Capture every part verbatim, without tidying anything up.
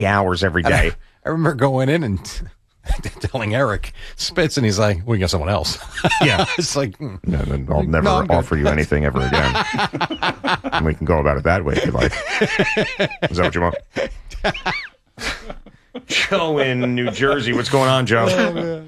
hours every And day. I, I remember going in and telling Eric Spitz, and he's like, we can get someone else. Yeah. It's like, hmm. Yeah, then I'll never No, I'm good. offer you anything ever again. And we can go about it that way if you like. Is that what you want? Joe in New Jersey. What's going on, Joe? Oh,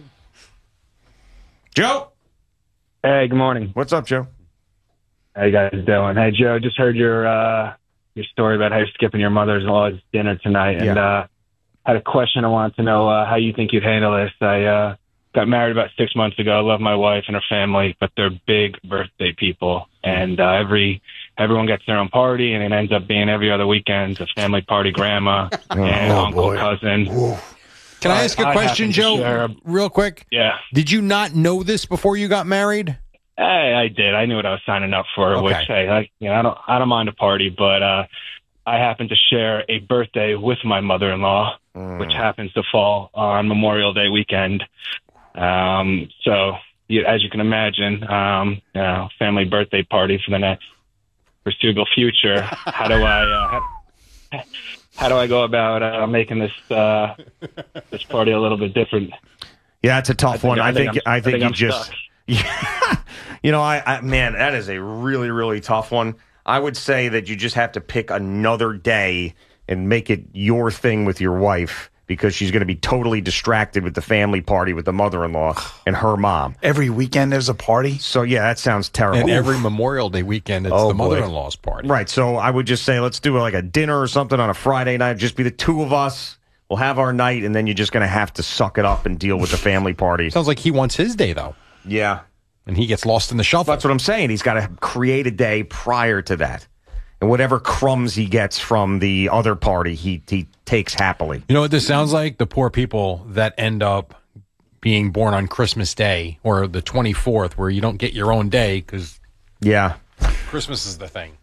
Joe? Hey, good morning. What's up, Joe? How you guys doing? Hey, Joe, just heard your uh, your story about how you're skipping your mother-in-law's dinner tonight, and Yeah. uh, had a question. I wanted to know uh, how you think you'd handle this. I uh, got married about six months ago. I love my wife and her family, but they're big birthday people, and uh, every everyone gets their own party, and it ends up being every other weekend a family party, grandma and Oh, uncle, boy. cousin. Can I ask a I question, happen to Joe, share- real quick? Yeah. Did you not know this before you got married? Hey, I did. I knew what I was signing up for. Okay. Which, hey, I, you know, I don't, I don't mind a party, but uh, I happen to share a birthday with my mother-in-law, Mm. which happens to fall on Memorial Day weekend. Um, so, you, as you can imagine, um, you know, family birthday party for the next foreseeable future. How do I, uh, how, how do I go about uh, making this uh, this party a little bit different? Yeah, it's a tough think- one. I I think think I'm- I I think think you I'm just stuck. Yeah. You know, I, I man, that is a really, really tough one. I would say that you just have to pick another day and make it your thing with your wife, because she's going to be totally distracted with the family party with the mother-in-law and her mom. Every weekend there's a party? So, yeah, that sounds terrible. And every Memorial Day weekend, it's Oh, the boy. mother-in-law's party. Right, so I would just say let's do like a dinner or something on a Friday night. Just be the two of us. We'll have our night, and then you're just going to have to suck it up and deal with the family party. Sounds like he wants his day, though. Yeah. And he gets lost in the shuffle. That's what I'm saying. He's got to create a day prior to that. And whatever crumbs he gets from the other party, he, he takes happily. You know what this sounds like? The poor people that end up being born on Christmas Day or the twenty-fourth, where you don't get your own day because Yeah. Christmas is the thing.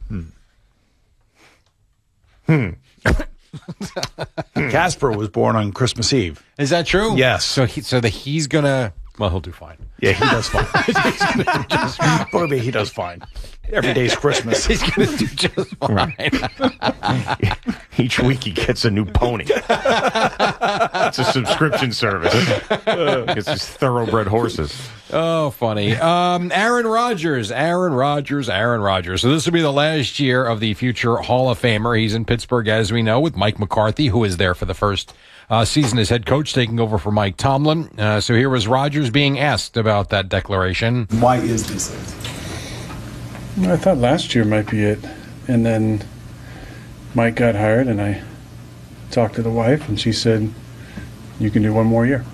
Hmm. Casper was born on Christmas Eve. Is that true? Yes. So he, so that he's gonna. Well, he'll do fine. Yeah, he does fine. Believe me, he does fine. Every day's Christmas. He's gonna do just fine. Each week he gets a new pony. It's a subscription service. It's just thoroughbred horses. Oh, funny. Um, Aaron Rodgers, Aaron Rodgers, Aaron Rodgers. So this will be the last year of the future Hall of Famer. He's in Pittsburgh, as we know, with Mike McCarthy, who is there for the first uh, season as head coach, taking over for Mike Tomlin. Uh, so here was Rodgers being asked about that declaration. Why is this it? I thought last year might be it. And then Mike got hired, and I talked to the wife, and she said, you can do one more year.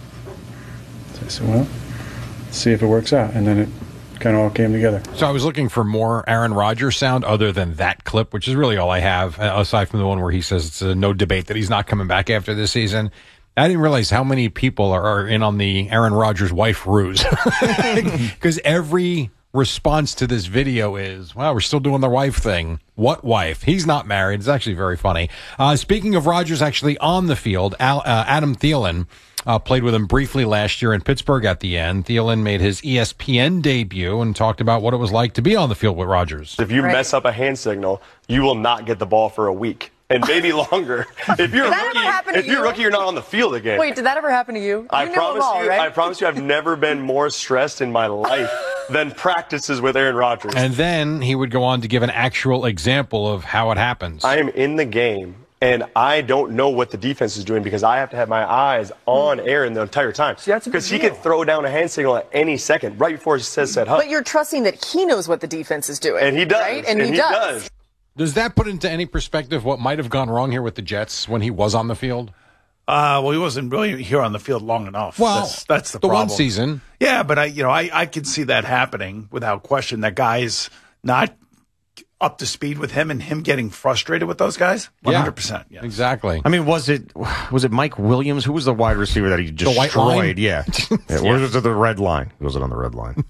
So I said, well, let's see if it works out. And then it kind of all came together. So I was looking for more Aaron Rodgers sound other than that clip, which is really all I have, uh, aside from the one where he says it's a no debate that he's not coming back after this season. I didn't realize how many people are, are in on the Aaron Rodgers wife ruse. Because every response to this video is, wow, we're still doing the wife thing. What wife? He's not married. It's actually very funny. Uh, speaking of Rodgers actually on the field, Al, uh, Adam Thielen uh, played with him briefly last year in Pittsburgh at the end. Thielen made his E S P N debut and talked about what it was like to be on the field with Rodgers. If you Right. mess up a hand signal, you will not get the ball for a week. And maybe longer. If you're a Did that ever happen rookie, to if you're a you? rookie, you're not on the field again. Wait, did that ever happen to you? I you knew promise them all, you, right? I promise you, I've never been more stressed in my life than practices with Aaron Rodgers. And then he would go on to give an actual example of how it happens. I am in the game, and I don't know what the defense is doing because I have to have my eyes on Aaron the entire time. See, that's a big Because he deal. could throw down a hand signal at any second, right before he says set up. But you're trusting that he knows what the defense is doing. And he does. Right? And, he, does. Does that put into any perspective what might have gone wrong here with the Jets when he was on the field? Uh, well, he wasn't really here on the field long enough. Well, that's, that's the, the problem. one season. Yeah, but I, you know, I, I could see that happening without question. That guy's not up to speed with him, and him getting frustrated with those guys. One hundred percent. Yes. Exactly. I mean, was it was it Mike Williams? Who was the wide receiver that he destroyed? white line? Yeah. yeah. Or was it the red line? Was it on the red line?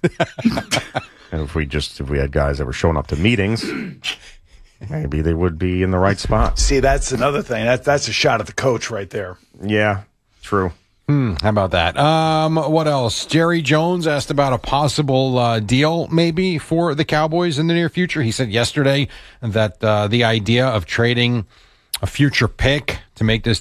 And if we just if we had guys that were showing up to meetings, maybe they would be in the right spot. See, that's another thing. That that's a shot at the coach right there. Yeah, true. Hmm, how about that? Um, what else? Jerry Jones asked about a possible uh, deal maybe for the Cowboys in the near future. He said yesterday that uh, the idea of trading a future pick to to make this